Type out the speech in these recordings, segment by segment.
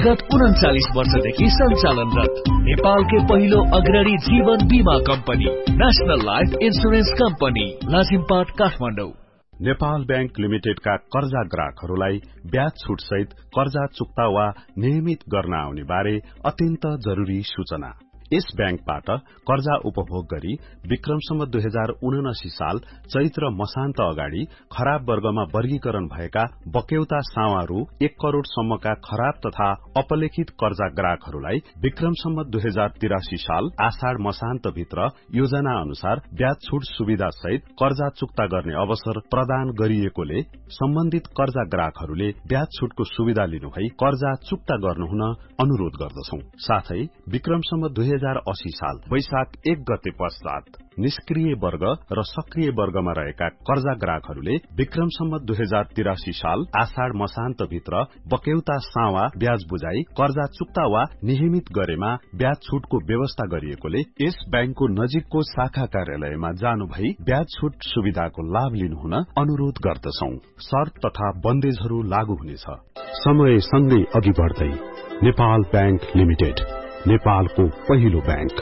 विगत 39 वर्षदेखि सञ्चालनरत नेपालकै पहिलो अग्रणी जीवन बीमा company national life insurance company Lazimpat Kathmandu. Nepal bank लिमिटेडका कर्जा ग्राहकहरूलाई ब्याज छुट सहित कर्जा चुक्ता वा नियमित गर्न आउने बारे अत्यन्त जरुरी सूचना। यस बैंकबाट कर्जा उपभोग गरी विक्रमसम्म 2079 साल चैत्र मसान्त अगाडि खराब वर्गमा वर्गीकरण भएका बक्यौता सावा रु 1 करोड़ सम्मका खराब तथा अपलेखित कर्जा ग्राहकहरूलाई विक्रमसम्म 2083 साल आषाढ़ मसान्त भित्र योजना अनुसार ब्याज छुट सुविधा सहित कर्जा चुक्ता गर्ने अवसर प्रदान गरिएकोले सम्बन्धित कर्जा ग्राहकहरूले ब्याज छुटको सुविधा लिनुभई कर्जा चुक्ता गर्नुहुन अनुरोध गर्दछौं। साथै विक्रमसम्म 2080 साल वैशाख 1 गते पश्चात निष्क्रिय वर्ग र सक्रिय वर्गमा रहेका कर्जा ग्राहकहरूले विक्रमसम्म 2083 साल आषाढ़ मसान्त भित्र बक्यौता सावा ब्याज बुझाई कर्जा चुक्ता वा नियमित गरेमा ब्याज छुटको व्यवस्था गरिएकोले यस बैंकको नजिकको शाखा कार्यालयमा जानु भई ब्याज छुट सुविधाको लाभ लिनुहुन अनुरोध गर्दछौं। शर्त तथा बन्देजहरू लागू हुनेछ। समय सँगै अघि बढ्दै नेपाल बैंक लिमिटेड, नेपालको पहिलो बैंक।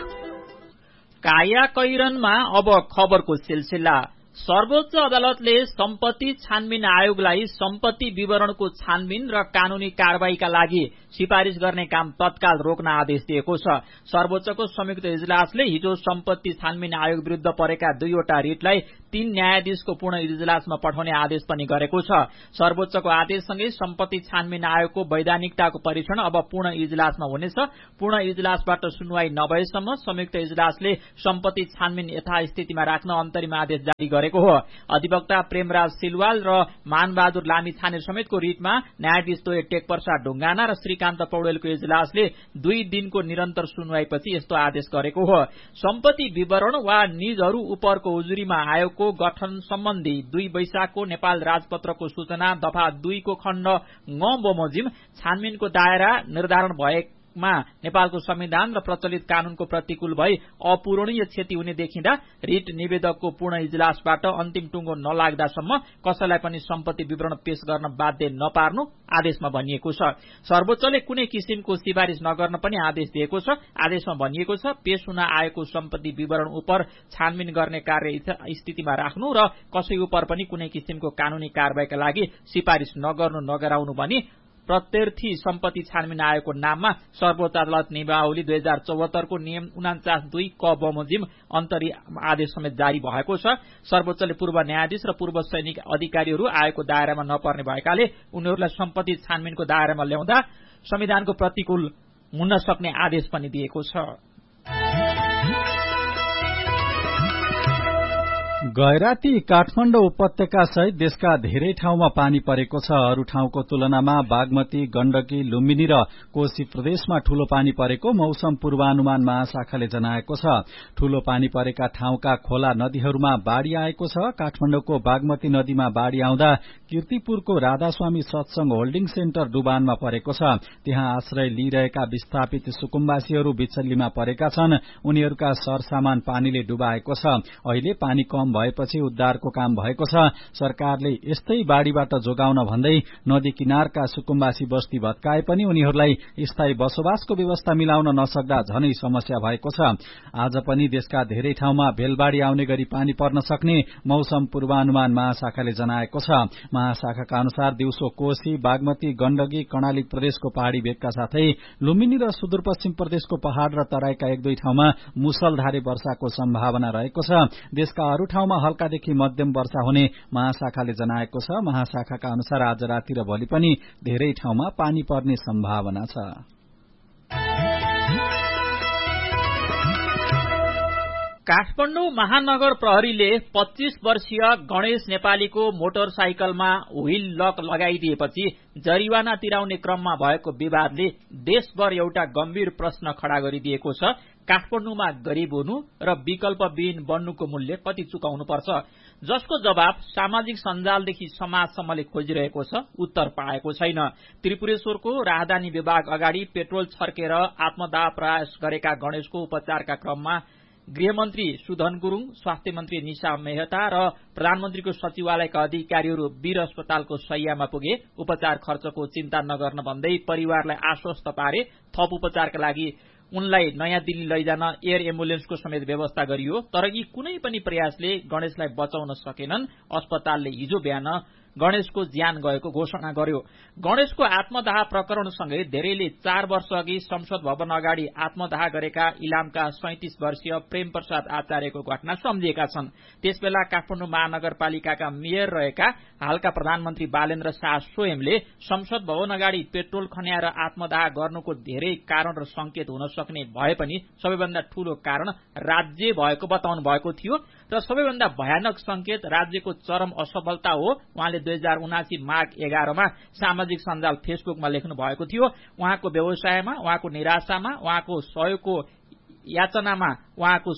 काया कैरनमा अब खबरको सिलसिला। सर्वोच्च अदालतले सम्पत्ति छानबिन आयोगलाई सम्पत्ति विवरणको छानबिन र कानूनी कार्यवाहीका लागि सिफारिश गर्ने काम तत्काल रोक्न आदेश दिएको छ। सर्वोच्चको संयुक्त इजलासले हिजो सम्पत्ति छानबिन आयोग विरूद्ध परेका 2वटा रिटलाई 3 न्यायाधीशको पूर्ण इजलासमा पठाउने आदेश पनि गरेको छ। सर्वोच्चको आदेशसँगै सम्पत्ति छानबिन आयोगको वैधानिकताको परीक्षण अब पूर्ण इजलासमा हुनेछ। पूर्ण इजलासबाट सुनवाई नभएसम्म संयुक्त इजलासले सम्पत्ति छानबिन यथास्थितिमा राख्न अन्तरिम आदेश जारी गरेको हो। अधिवक्ता प्रेमराज सिलवाल र मानबहादुर लामिछाने समेतको रिटमा न्यायाधीश द्वय टेकप्रसाद ढुङ्गाना र श्रीकान्त पौडेलको इजलासले 2 दिनको निरन्तर सुनवाईपछि यस्तो आदेश गरेको हो। सम्पत्ति विवरण वा निजहरू उपरको उजुरीमा आयोगको गठन सम्बन्धी 2 वैशाखको नेपाल राजपत्रको सूचना दफा 2 को खण्ड ङ बमोजिम छानबिनको दायरा निर्धारण भएमा नेपालको संविधान र प्रचलित कानूनको प्रतिकूल भई अपूरणीय क्षति हुने देखिँदा रिट निवेदकको पूर्ण इजलासबाट अन्तिम टुङ्गो नलाग्दासम्म कसैलाई पनि सम्पत्ति विवरण पेश गर्न बाध्य नपार्नु आदेशमा भनिएको छ। सर्वोच्चले कुनै किसिमको सिफारिश नगर्न पनि आदेश दिएको छ। आदेशमा भनिएको छ पेश हुन आएको सम्पत्ति विवरण उपर छानबिन गर्ने कार्य स्थितिमा राख्नु र कसै उपर पनि कुनै किसिमको कानूनी कार्यवाहीका लागि सिफारिश नगराउनु भनी प्रत्यर्थी सम्पत्ति छानबिन आयोगको नाममा सर्वोच्च अदालत नियमावली 2074 को नियम 49(2) क बमोजिम अन्तरिम आदेश समेत जारी भएको छ। सर्वोच्चले पूर्व न्यायाधीश र पूर्व सैनिक अधिकारीहरू आयोगको दायरामा नपर्ने भएकाले उनीहरूलाई सम्पत्ति छानबिनको दायरामा ल्याउँदा संविधानको प्रतिकूल हुन सक्ने आदेश पनि दिएको छ। गैराती काठमाडौँ उपत्यका सहित देशका धेरै ठाउँमा पानी परेको छ। अरू ठाउँको तुलनामा बागमती, गण्डकी, लुम्बिनी र कोशी प्रदेशमा ठूलो पानी परेको मौसम पूर्वानुमान महाशाखाले जनाएको छ। ठूलो पानी परेका ठाउँका खोला नदीहरूमा बाढ़ी आएको छ। काठमाडौँको बागमती नदीमा बाढ़ी आउँदा कीर्तिपुरको राधास्वामी सत्संग होल्डिङ सेन्टर डुबानमा परेको छ। त्यहाँ आश्रय लिइरहेका विस्थापित सुकुम्बासीहरू विचल्लीमा परेका छन्। उनीहरूका सरसामान पानीले डुबाएको छ। अहिले पानी कम भएपछि उद्धारको काम भएको छ। सरकारले यस्तै बाढ़ीबाट जोगाउन भन्दै नदी किनारका सुकुम्बासी बस्ती भत्काए पनि उनीहरूलाई स्थायी बसोबासको व्यवस्था मिलाउन नसक्दा झनै समस्या भएको छ। आज पनि देशका धेरै ठाउँमा भेलबाढ़ी आउने गरी पानी पर्न सक्ने मौसम पूर्वानुमान महाशाखाले जनाएको छ। महाशाखाका अनुसार दिउँसो कोशी, बागमती, गण्डकी, कर्णाली प्रदेशको पहाड़ी भेगका साथै लुम्बिनी र सुदूरपश्चिम प्रदेशको पहाड़ र तराईका 1-2 ठाउँमा मुसलधारे वर्षाको सम्भावना रहेको छ। देशका अरू ठाउँमा हल्कादेखि मध्यम वर्षा हुने महाशाखाले जनाएको छ। महाशाखाका अनुसार आज राति र भोलि पनि धेरै ठाउँमा पानी पर्ने सम्भावना छ। काठमाडौँ महानगर प्रहरीले 25 वर्षीय गणेश नेपालीको मोटरसाइकलमा व्हील लक लगाइदिएपछि जरिवाना तिराउने क्रममा भएको विवादले देशभर एउटा गम्भीर प्रश्न खड़ा गरिदिएको छ। काठमाडौँमा गरीब हुनु र विकल्पविहीन बन्नुको मूल्य कति चुकाउनुपर्छ, जसको जवाब सामाजिक सञ्जालदेखि समाजसम्मले खोजिरहेको छ, उत्तर पाएको छैन। त्रिपुरेश्वरको राजधानी विभाग अगाडि पेट्रोल छर्केर आत्मदाह प्रयास गरेका गणेशको उपचारका क्रममा गृहमन्त्री सुधन गुरूङ, स्वास्थ्य मन्त्री निशा मेहता र प्रधानमन्त्रीको सचिवालयका अधिकारीहरू वीर अस्पतालको शैय्यामा पुगे। उपचार खर्चको चिन्ता नगर्न भन्दै परिवारलाई आश्वस्त पारे। थप उपचारका लागि उनलाई नयाँ दिल्ली लैजान एयर एम्बुलेन्सको समेत व्यवस्था गरियो। तर यी कुनै पनि प्रयासले गणेशलाई बचाउन सकेनन्। अस्पतालले हिजो बिहान गणेशको ज्यान गएको घोषणा गर्यो। गणेशको आत्मदाह प्रकरणसँगै धेरैले 4 वर्ष अघि संसद भवन अगाडि आत्मदाह गरेका इलामका 37 वर्षीय प्रेम प्रसाद आचार्यको घटना सम्झिएका छन्। त्यसबेला काठमाडौँ महानगरपालिकाका मेयर रहेका हालका प्रधानमन्त्री बालेन्द्र शाह स्वयंले संसद भवन अगाडि पेट्रोल खन्याएर आत्मदाह गर्नुको धेरै कारण र संकेत हुन सक्ने भए पनि सबैभन्दा ठूलो कारण राज्य भएको बताउनु भएको थियो र सबैभन्दा भयानक संकेत राज्यको चरम असफलता हो। उहाँले 2079 माघ 11 मा सामाजिक सञ्जाल फेसबुकमा लेख्नु भएको थियो। उहाँको व्यवसायमा, उहाँको निराशामा, उहाँको सहयोगको याचनामा, उहाँको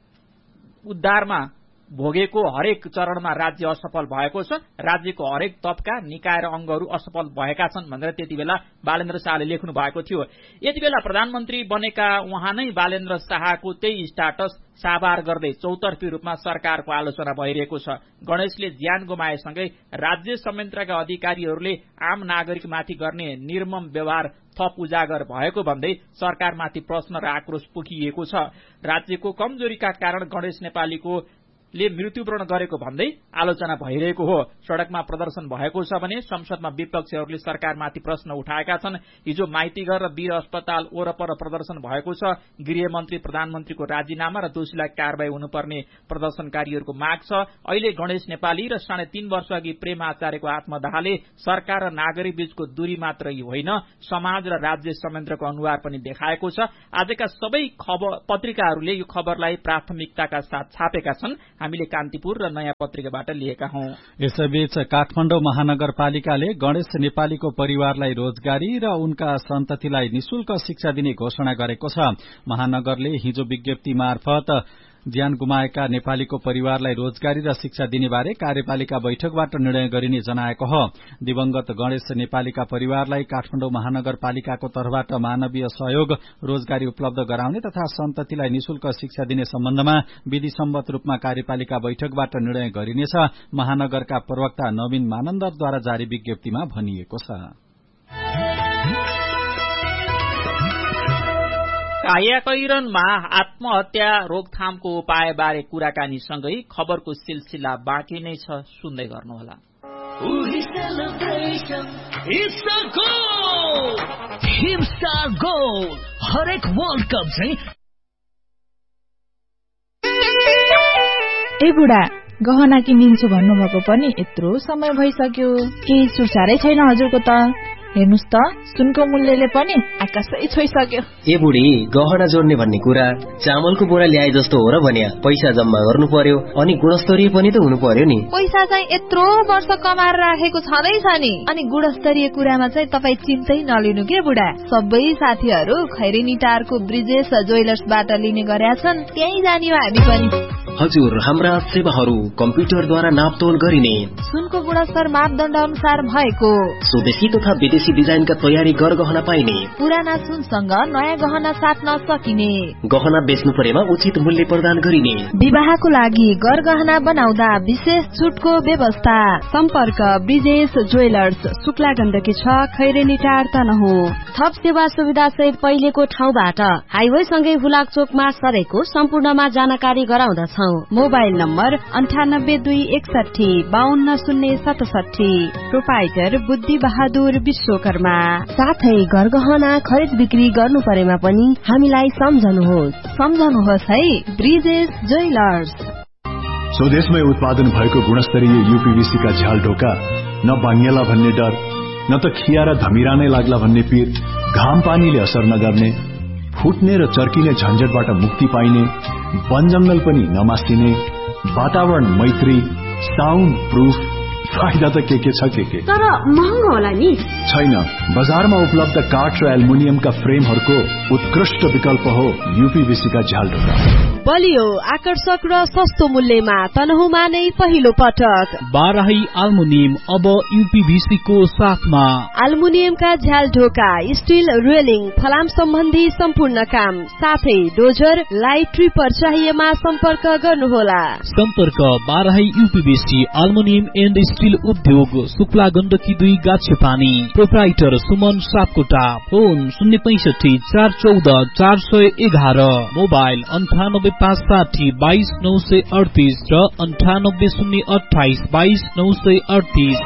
उद्धारमा भोगेको हरेक चरणमा राज्य असफल भएको छ। राज्यको हरेक तबका निकाय र अंगहरू असफल भएका छन् भनेर त्यतिबेला बालेन्द्र शाहले लेख्नु भएको थियो। यतिबेला प्रधानमन्त्री बनेका उहाँ नै बालेन्द्र शाहको त्यही स्टाटस साबार गर्दै चौतर्फी रूपमा सरकारको आलोचना भइरहेको छ। गणेशले ज्यान गुमाएसँगै राज्य संयन्त्रका अधिकारीहरूले आम नागरिकमाथि गर्ने निर्मम व्यवहार थप उजागर भएको भन्दै सरकारमाथि प्रश्न र आक्रोश पोखिएको छ। राज्यको कमजोरीका कारण गणेश नेपालीको मृत्युवरण गरेको भन्दै आलोचना भइरहेको हो। सड़कमा प्रदर्शन भएको छ भने संसदमा विपक्षीहरूले सरकारमाथि प्रश्न उठाएका छन्। हिजो माइतीघर र वीर अस्पताल वरपर प्रदर्शन भएको छ। गृहमन्त्री प्रधानमन्त्रीको राजीनामा र दोषीलाई कारबाही हुनुपर्ने प्रदर्शनकारीहरूको माग छ। अहिले गणेश नेपाली र 3.5 वर्ष अघि प्रेम आचार्यको आत्मदाहले सरकार र नागरिक बीचको दूरी मात्रै होइन, समाज र राज्य संयन्त्रको अनुहार पनि देखाएको छ। आजका सबै पत्रिकाहरूले यो खबरलाई प्राथमिकताका साथ छापेका छन्। हामीले कान्तिपुर र नयाँ पत्रिकाबाट लिएका हौं। यसैबीच काठमाडौँ महानगरपालिकाले गणेश नेपालीको परिवारलाई रोजगारी र उनका सन्ततिलाई निशुल्क शिक्षा दिने घोषणा गरेको छ। महानगरले हिजो विज्ञप्ति मार्फत ज्यान गुमाएका नेपालीको परिवारलाई रोजगारी र शिक्षा दिने बारे कार्यपालिका बैठकबाट निर्णय गरिने जनाएको हो। दिवंगत गणेश नेपालीका परिवारलाई काठमाडौँ महानगरपालिकाको तर्फबाट मानवीय सहयोग, रोजगारी उपलब्ध गराउने तथा सन्ततिलाई निशुल्क शिक्षा दिने सम्बन्धमा विधिसम्मत रूपमा कार्यपालिका बैठकबाट निर्णय गरिनेछ। महानगरका प्रवक्ता नवीन मानन्दरद्वारा जारी विज्ञप्तिमा भनिएको छ। कायाकैरनमा आत्महत्या रोकथामको उपायबारे कुराकानीसँगै खबरको सिलसिला बाँकी नै छ, सुन्दै गर्नुहोला। हरेक वर्ल्ड कप चाहिँ ए बुढा, गहना किनिन्छु भन्नुभएको पनि यत्रो समय भइसक्यो, केही सुसारै छैन हजुरको त। हेर्नुस् त, सुनको मूल्यले पनि आकाशै छोइसक्यो। ए बुढी, गहना जोड्ने भन्ने कुरा चामलको बोरा ल्याए जस्तो हो र भन्या। पैसा जम्मा गर्नु पर्यो अनि गुणस्तरीय पनि त हुनु पर्यो नि। पैसा चाहिँ यत्रो वर्ष कमाएर राखेको छँदैछ नि, अनि गुणस्तरीय कुरामा चाहिँ तपाई चिन्तै नलिनु के बुढा। सबै साथीहरू खैरेनी टारको ब्रिजेश ज्वेलर्सबाट लिने गरेका छन्, त्यही जाने हो हामी पनि। हजुर, हाम्रा सेवाहरू कम्प्युटरद्वारा नापतोल गरिने, सुनको गुणस्तर मापदण्ड अनुसार भएको, स्वदेशी तथा विदेशी डिजाइनका तयारी गहना पाइने, पुराना सुनसँग नयाँ गहना साट्न सकिने, गहना बेच्नु परेमा उचित मूल्य प्रदान गरिने, विवाहको लागि गहना बनाउँदा विशेष छुटको व्यवस्था। सम्पर्क ब्रिजेश ज्वेलर्स, शुक्ला गण्डकी 6, खैरेनी टार तनहु। थप सेवा सुविधा सहित पहिलेको ठाउँबाट हाइवे सँगै हुलाक चोकमा सरेको सम्पूर्णमा जानकारी गराउँदछौ। Mobile number 9821652067। प्रोपाइटर बुद्धि बहादुर विश्वकर्मा। साथै गहना खरिद बिक्री गर्नु परेमा पनि हामीलाई सम्झनुहोस् है, ब्रिजेश ज्वेलर्स। स्वदेशमै उत्पादन भएको गुणस्तरीय यूपीवीसी का झ्याल ढोका, न भाङ्गेला भन्ने डर, न त खिया र धमिरा नै लाग्ला भन्ने पीर, घाम पानीले असर नगर्ने, फुट्ने र चर्किने झन्झटबाट मुक्ति पाइने, वन जंगल पनि नमास्टिने, वातावरण मैत्री, साउन्ड प्रूफ, फाइदा त के छ के तर महँगो होला नि? छैन, बजारमा उपलब्ध काठ र एल्युमिनियमका फ्रेमहरूको उत्कृष्ट विकल्प हो यूपीवीसी का झ्याल ढोका। बलियो, आकर्षक र सस्तो मूल्यमा तनहुमा नै पहिलो पटक बाराही एल्युमिनियम अब यूपीवीसी को साथमा। एल्युमिनियमका झ्याल ढोका, स्टील रेलिङ, फलाम सम्बन्धी सम्पूर्ण काम, साथै डोजर, लाइट ट्रिपर चाहिएमा सम्पर्क गर्नुहोला। सम्पर्क Barahi UPVC aluminium and steel उद्योग, Shukla Gandaki 2 गाछेपानी। Proprietor Suman Sapkota. Phone 065 414 411, mobile 98560 22938 र 98028 22938।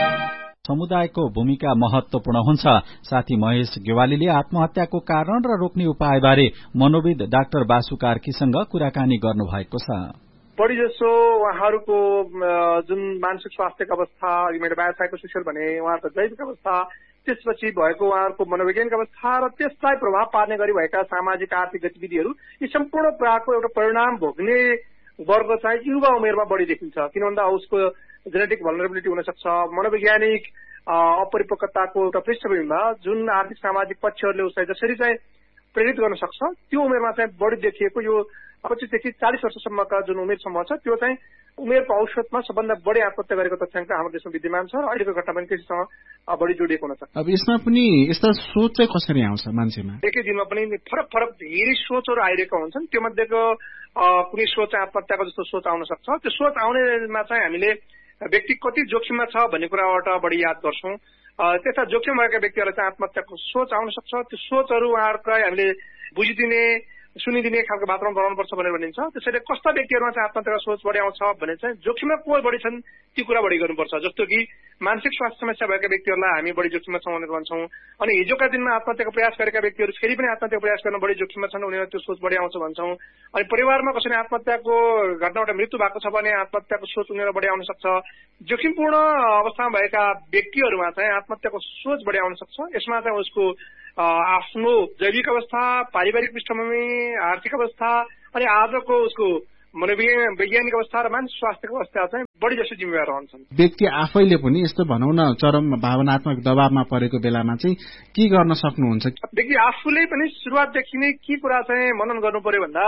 समुदायको भूमिका महत्वपूर्ण हुन्छ। साथी महेश गेवालीले आत्महत्याको कारण र रोक्ने उपायबारे मनोविद डाक्टर बासु कार्कीसँग कुराकानी गर्नु भएको छ। बढी जसो उहाँहरूको जुन मानसिक स्वास्थ्यको अवस्था, मैले बायोसाइकोसोसियल भने उहाँहरूको जैविक अवस्था, त्यसपछि भएको उहाँहरूको मनोवैज्ञानिक अवस्था र त्यसलाई प्रभाव पार्ने गरी भएका सामाजिक आर्थिक गतिविधिहरू, यी सम्पूर्ण कुराको एउटा परिणाम भोग्ने वर्ग चाहिँ युवा उमेरमा बढी देखिन्छ। किन भन्दा उसको जेनेटिक भलनरेबिलिटी हुन सक्छ, मनोवैज्ञानिक अपरिपक्वताको एउटा पृष्ठभूमिमा जुन आर्थिक सामाजिक पक्षहरूले उसलाई जसरी चाहिँ प्रेरित गर्न सक्छ, त्यो उमेरमा चाहिँ बढी देखिएको यो 25 देखि 40 वर्षसम्मका जुन उमेर समूह छ, त्यो चाहिँ उमेरको औसतमा सबभन्दा बढी आत्महत्या गरेको तथ्याङ्क हाम्रो देशमा विद्यमान छ र अहिलेको घटना पनि त्यससँग बढी जोडिएको हुन सक्छ। अब यसमा पनि यस्ता सोच चाहिँ कसरी आउँछ मान्छेमा? एकै दिनमा पनि फरक धेरै सोचहरू आइरहेका हुन्छन्। त्यो मध्येको कुनै सोच आत्महत्याको जस्तो सोच आउन सक्छ। त्यो सोच आउनेमा चाहिँ हामीले व्यक्ति कति जोखिममा छ भन्ने कुराबाट बढी याद गर्छौं। त्यस्ता जोखिम भएका व्यक्तिहरूलाई चाहिँ आत्महत्याको सोच आउन सक्छ। त्यो सोचहरू उहाँहरूलाई हामीले बुझिदिने, सुनिदिने खालको वातावरण बनाउनुपर्छ भनेर भनिन्छ। त्यसैले कस्ता व्यक्तिहरूमा चाहिँ आत्महत्याको सोच बढी आउँछ भने चाहिँ जोखिममा को बढी छन् ती कुरा बढी गर्नुपर्छ। जस्तो कि मानसिक स्वास्थ्य समस्या भएका व्यक्तिहरूलाई हामी बढी जोखिममा छौँ भनेर भन्छौँ। अनि हिजोका दिनमा आत्महत्याको प्रयास गरेका व्यक्तिहरू फेरि पनि आत्महत्याको प्रयास गर्न बढी जोखिममा छन्, उनीहरू त्यो सोच बढी आउँछ भन्छौँ। अनि परिवारमा कसैले आत्महत्याको घटनाबाट मृत्यु भएको छ भने आत्महत्याको सोच उनीहरू बढी आउन सक्छ। जोखिमपूर्ण अवस्थामा भएका व्यक्तिहरूमा चाहिँ आत्महत्याको सोच बढी आउन सक्छ। यसमा चाहिँ उसको आफ्नो जैविक अवस्था, पारिवारिक पृष्ठभूमि, आर्थिक अवस्था अनि आजको उसको मनोवैज्ञानिक अवस्था र मानसिक स्वास्थ्यको अवस्था चाहिँ बढी जसो जिम्मेवार रहन्छन्। व्यक्ति आफैले पनि यस्तो भनौँ न चरम भावनात्मक दबावमा परेको बेलामा चाहिँ के गर्न सक्नुहुन्छ? व्यक्ति आफूले पनि सुरुवातदेखि नै के कुरा चाहिँ मनन गर्नु पर्यो भन्दा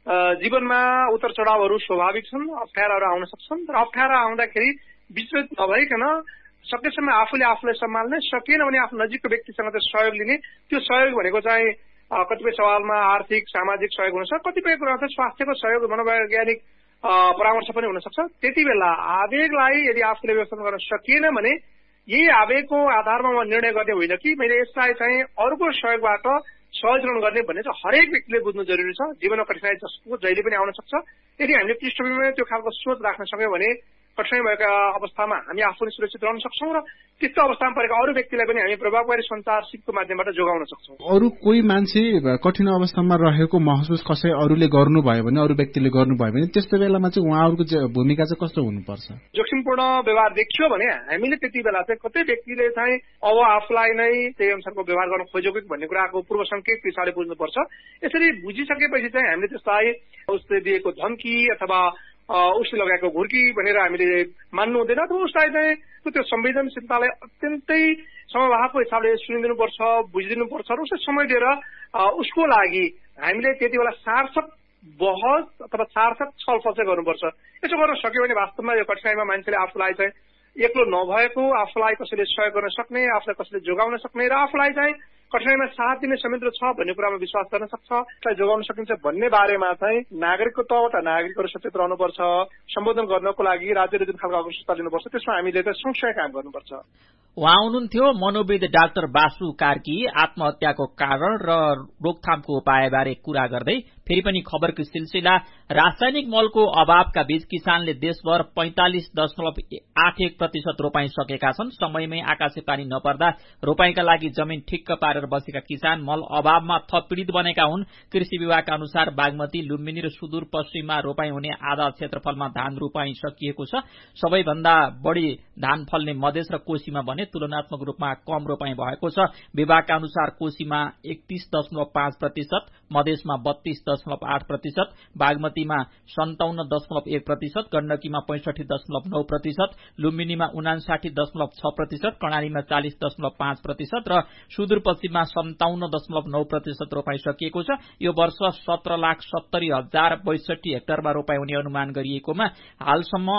जीवनमा उतार चढावहरू स्वाभाविक छन्, अप्ठ्याराहरू आउन सक्छन्। र अप्ठ्यारा आउँदाखेरि विचलित नभइकन सकेसम्म आफूले आफूलाई सम्हाल्ने, सकिएन भने आफ्नो नजिकको व्यक्तिसँग चाहिँ सहयोग लिने। त्यो सहयोग भनेको चाहिँ कतिपय सवालमा आर्थिक सामाजिक सहयोग हुन सक्छ, कतिपय कुरा चाहिँ स्वास्थ्यको सहयोग, मनोवैज्ञानिक परामर्श पनि हुन सक्छ। त्यति बेला आवेगलाई यदि आफूले व्यवस्थापन गर्न सकिएन भने यही आवेगको आधारमा म निर्णय गर्ने होइन कि मैले यसलाई चाहिँ अरूको सहयोगबाट सहजीकरण गर्ने भन्ने चाहिँ हरेक व्यक्तिले बुझ्नु जरुरी छ। जीवनमा कठिनाई जसको जहिले पनि आउन सक्छ। यदि हामीले पृष्ठभूमिमा त्यो खालको सोच राख्न सक्यौँ भने कठिनाई भएका अवस्थामा हामी आफूले सुरक्षित रहन सक्छौँ र त्यस्तो अवस्थामा परेका अरू व्यक्तिलाई पनि हामी प्रभावकारी सञ्चार सिपको माध्यमबाट जोगाउन सक्छौँ। अरू कोही मान्छे कठिन अवस्थामा रहेको महसुस कसै अरूले गर्नुभयो भने, अरू व्यक्तिले गर्नुभयो भने त्यस्तो बेलामा चाहिँ उहाँहरूको भूमिका चाहिँ कस्तो हुनुपर्छ? जोखिमपूर्ण व्यवहार देखियो भने हामीले त्यति बेला चाहिँ कतै व्यक्तिले चाहिँ अब आफूलाई नै त्यही अनुसारको व्यवहार गर्न खोजेको भन्ने कुराको पूर्व संकेत पछाडि बुझ्नुपर्छ। यसरी बुझिसकेपछि चाहिँ हामीले त्यसलाई उसले दिएको धम्की अथवा उसले लगाएको घुर्की भनेर हामीले मान्नु हुँदैन। अथवा उसलाई चाहिँ त्यो संवेदनशीलतालाई अत्यन्तै समभावको हिसाबले सुनिदिनुपर्छ, बुझिदिनुपर्छ र उसलाई समय दिएर उसको लागि हामीले त्यति बेला सार्थक बहस अथवा सार्थक छलफल चाहिँ गर्नुपर्छ। यसो गर्न सक्यो भने वास्तवमा यो कठिनाईमा मान्छेले आफूलाई चाहिँ एक्लो नभएको, आफूलाई कसैले सहयोग गर्न सक्ने, आफूलाई कसैले जोगाउन सक्ने र आफूलाई चाहिँ कठिनाईमा साथ दिने संयन्त्र छ भन्ने कुरामा विश्वास गर्न सक्छ, यसलाई जोगाउन सकिन्छ भन्ने बारेमा चाहिँ नागरिकको तहबाट नागरिकहरू सचेत रहनुपर्छ। सम्बोधन गर्नको लागि राज्यले जुन खालको अग्रसरता लिनुपर्छ त्यसमा हामीले चाहिँ सँगसँगै काम गर्नुपर्छ। उहाँ हुनुहुन्थ्यो मनोविद डाक्टर बासु कार्की। आत्महत्याको कारण र रोकथामको उपायबारे कुरा गर्दै फेरि पनि खबरको सिलसिला। रासायनिक मलको अभावका बीच किसानले देशभर 45.81% रोपाई सकेका छन्। समयमै आकाशे पानी नपर्दा रोपाईका लागि जमिन ठिक्क पारेर बसेका किसान मल अभावमा थप पीड़ित बनेका हुन्। कृषि विभागका अनुसार बागमती, लुम्बिनी र सुदूरपश्चिममा रोपाई हुने आधा क्षेत्रफलमा धान रोपाई सकिएको छ। सबैभन्दा बढ़ी धान फल्ने मधेस र कोशीमा भने तुलनात्मक रूपमा कम रोपाई भएको छ। विभागका अनुसार कोशीमा 31.5%, मधेसमा 32.5%, 65.8%, बागमतीमा 57.1%, गण्डकीमा 65.9%, लुम्बिनीमा 59.6%, कर्णालीमा 40.5% र सुदूरपश्चिममा 57.9% रोपाई सकिएको छ। यो वर्ष 17,70,062 हेक्टरमा रोपाई हुने अनुमान गरिएकोमा हालसम्म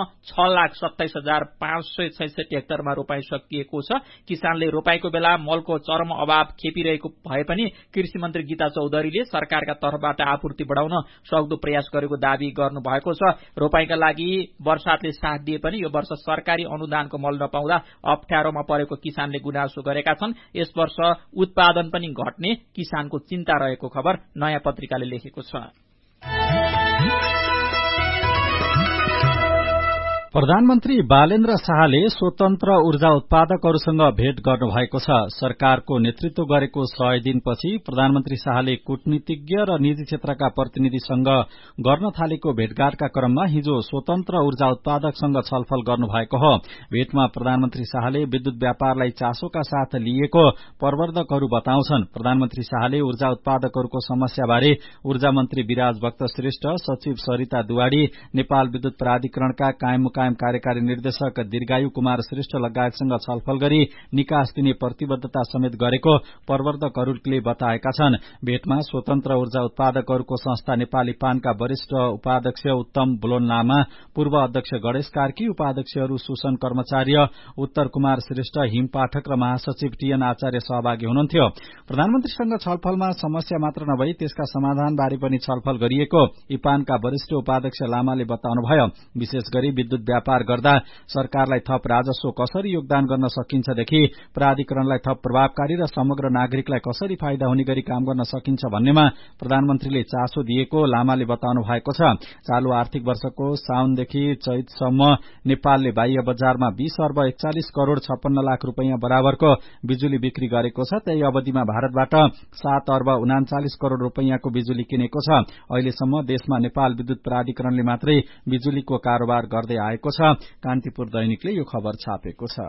6,27,566 हेक्टरमा रोपाई सकिएको छ। किसानले रोपाईको बेला मलको चरम अभाव खेपिरहेको भए पनि कृषि मन्त्री गीता चौधरीले सरकारका तर्फबाट आपूर्ति बढाउन सक्दो प्रयास गरेको दावी गर्नुभएको छ। रोपाईका लागि वर्षातले साथ दिए पनि यो वर्ष सरकारी अनुदानको मल नपाउँदा अप्ठ्यारोमा परेको किसानले गुनासो गरेका छन्। यस वर्ष उत्पादन पनि घट्ने किसानको चिन्ता रहेको खबर नयाँ पत्रिकाले लेखेको छ। प्रधानमन्त्री बालेन्द्र शाहले स्वतन्त्र ऊर्जा उत्पादकहरूसँग भेट गर्नुभएको छ। सरकारको नेतृत्व गरेको 100 दिनपछि प्रधानमन्त्री शाहले कूटनीतिज्ञ र निजी क्षेत्रका प्रतिनिधिसँग गर्न थालेको भेटघाटका क्रममा हिजो स्वतन्त्र ऊर्जा उत्पादकसँग छलफल गर्नुभएको हो। भेटमा प्रधानमन्त्री शाहले विद्युत व्यापारलाई चासोका साथ लिएको प्रवर्धकहरू बताउँछन्। प्रधानमन्त्री शाहले ऊर्जा उत्पादकहरूको समस्याबारे ऊर्जा मन्त्री विराज भक्त श्रेष्ठ, सचिव सरिता दुवाडी, नेपाल विद्युत प्राधिकरणका कायम कार्यकारी निर्देशक दीर्घायु कुमार श्रेष्ठ लगायतसँग छलफल गरी निकास दिने प्रतिबद्धता समेत गरेको प्रवर्धकहरूले बताएका छन्। भेटमा स्वतन्त्र ऊर्जा उत्पादकहरूको संस्था नेपाली पानका वरिष्ठ उपाध्यक्ष उत्तम बुलोन्नामा, पूर्व अध्यक्ष गणेश कार्की, उपाध्यक्षहरू सुसन कर्मचार्य, उत्तर कुमार श्रेष्ठ, हिम पाठक र महासचिव टीएन आचार्य सहभागी हुनुहुन्थ्यो। प्रधानमन्त्रीसँग छलफलमा समस्या मात्र नभई त्यसका समाधानबारे पनि छलफल गरिएको इपानका वरिष्ठ उपाध्यक्ष लामाले बताउनुभयो। विशेष गरी विद्युत व्यापार गर्दा सरकारलाई थप राजस्व कसरी योगदान गर्न सकिन्छदेखि प्राधिकरणलाई थप प्रभावकारी र समग्र नागरिकलाई कसरी फाइदा हुने गरी काम गर्न सकिन्छ भन्नेमा प्रधानमन्त्रीले चासो दिएको लामाले बताउनु भएको छ। चालू आर्थिक वर्षको साउनदेखि चैतसम्म नेपालले बाह्य बजारमा 20 अर्ब 41 करोड़ 56 लाख रुपैयाँ बराबरको बिजुली बिक्री गरेको छ। त्यही अवधिमा भारतबाट 7 अर्ब 39 करोड़ रुपैयाँको बिजुली किनेको छ। अहिलेसम्म देशमा नेपाल विद्युत प्राधिकरणले मात्रै बिजुलीको कारोबार गर्दै आएको छ। कान्तिपुर दैनिकले यो खबर छापेको छ।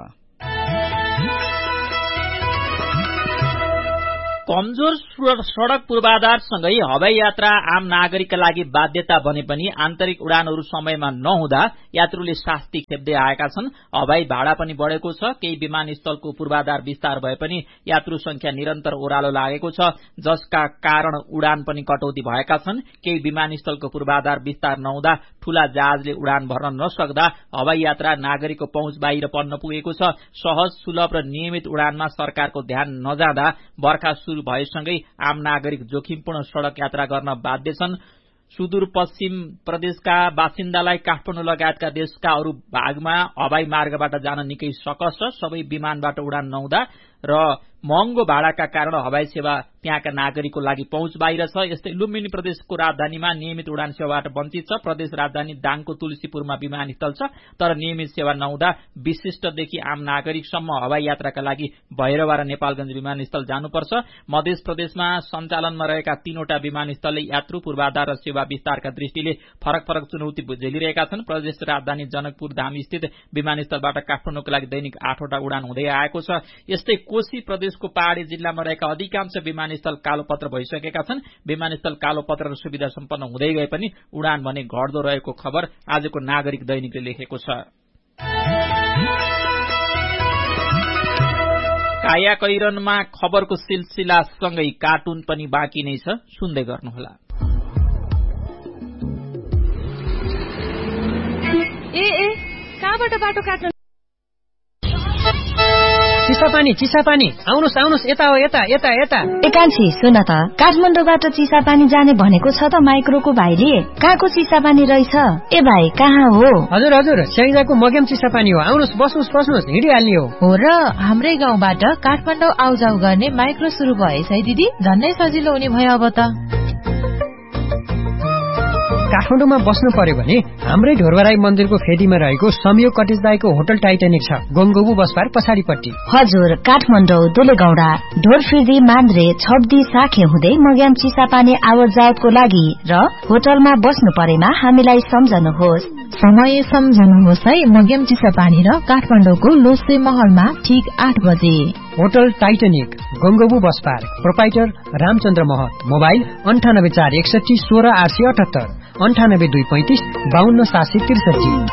कमजोर सड़क पूर्वाधारसँगै हवाई यात्रा आम नागरिकका लागि बाध्यता बने पनि आन्तरिक उडानहरू समयमा नहुँदा यात्रुले शास्ति खेप्दै आएका छन्। हवाई भाडा पनि बढ़ेको छ। केही विमानस्थलको पूर्वाधार विस्तार भए पनि यात्रु संख्या निरन्तर ओह्रालो लागेको छ, जसका कारण उडान पनि कटौती भएका छन्। केही विमानस्थलको पूर्वाधार विस्तार नहुँदा ठूला जहाजले उडान भर्न नसक्दा हवाई यात्रा नागरिकको पहुँच बाहिर पर्न पुगेको छ। सहज, सुलभ र नियमित उडानमा सरकारको ध्यान नजाँदा बर्खा शुरू भएसँगै आम नागरिक जोखिमपूर्ण सड़क यात्रा गर्न बाध्य छन्। सुदूरपश्चिम प्रदेशका बासिन्दालाई काठमाडौँ लगायतका देशका अरू भागमा हवाई मार्गबाट जान निकै सकस छ। सबै विमानबाट उडान नहुँदा र महँगो भाडाका कारण हवाई सेवा त्यहाँका नागरिकको लागि पहुँच बाहिर छ। यस्तै लुम्बिनी प्रदेशको राजधानीमा नियमित उडान सेवाबाट वञ्चित छ। प्रदेश राजधानी दाङको तुलसीपुरमा विमानस्थल छ, तर नियमित सेवा नहुँदा विशिष्टदेखि आम नागरिकसम्म हवाई यात्राका लागि भैरवा र नेपालगंज विमानस्थल जानुपर्छ। मध्य प्रदेशमा सञ्चालनमा रहेका 3वटा विमानस्थलले यात्रु पूर्वाधार र सेवा विस्तारका दृष्टिले फरक फरक चुनौती झेलिरहेका छन्। प्रदेश राजधानी जनकपुर धाम स्थित विमानस्थलबाट काठमाडौँको लागि दैनिक 8वटा उडान हुँदै आएको छ। यस्तै कोशी प्रदेशको पहाड़ी जिल्लामा रहेका अधिकांश विमानस्थल कालोपत्र भइसकेका छन्। विमानस्थल कालोपत्र र सुविधा सम्पन्न हुँदै गए पनि उडान भने घट्दो रहेको खबर आजको नागरिक दैनिकले लेखेको छ। कायाकैरनमा खबरको सिलसिलासँगै कार्टुन पनि बाँकी नै छ, सुन्दै गर्नुहोला। कहाँबाट बाटो काट्नु? चिसापानी आउनुहोस् यता हो, यता। एकान्छी सुन त, काठमाडौँबाट चिसापानी जाने भनेको छ त माइक्रोको भाइले। कहाँको चिसापानी रहेछ? ए भाइ कहाँ हो? हजुर स्याङ्जाको मग्याम चिसापानी हो। आउनुहोस्, बस्नुहोस्, हिँडिहाल्ने हो र हाम्रै गाउँबाट काठमाडौँ आउजाउ गर्ने माइक्रो सुरु भएछ है दिदी, झन्नै सजिलो हुने भयो अब त। काठमाडौँमा बस्नु पर्यो भने हाम्रै ढोरबराई मन्दिरको फेदीमा रहेको संयोग कटेज दाईको होटल टाइटानिक छ, गोमगोबु बसपार पछाडिपट्टि। हजुर, काठमाडौँ दुलेगौडा ढोरफिर्दी मान्द्रे छब्दी साखे हुँदै मग्याम चिसापानी आवत जावतको लागि र होटलमा बस्नु परेमा हामीलाई सम्झनुहोस्। समय सम्झनुहोस् है, मग्याम चिसापानी र काठमाडौँको लोसे महलमा ठीक 8 बजे। Hotel Titanic, गंगोबु bus park, proprietor Ramchandra महत, मोबाइल 984161 16878, 982535 52763।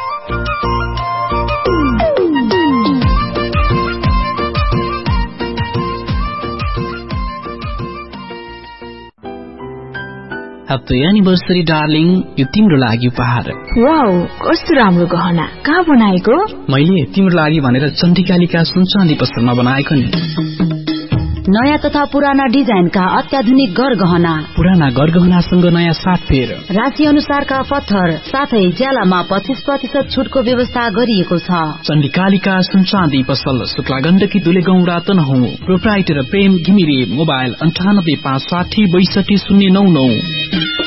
Happy anniversary darling, यो तिम्रो लागि उपहार। वाउ, कस्तो राम्रो गहना, कहाँ बनाएको? मैले तिम्रो लागि भनेर चण्डीकालीका सुनचाँदी पसलमा बनाएको नि। नयाँ तथा पुराना डिजाइनका अत्याधुनिक गरगहना, पुराना गरगहनासँग नयाँ साथफेर, राशि अनुसारका पत्थर, साथै ज्यालामा 25% छुटको व्यवस्था गरिएको छ। चण्डीकालीका सुनचाँदी पसल, शुक्ला गण्डकी दुलेगौंडा तनहुँ। प्रोप्राइटर प्रेम घिमिरे, मोबाइल 9856 62 099।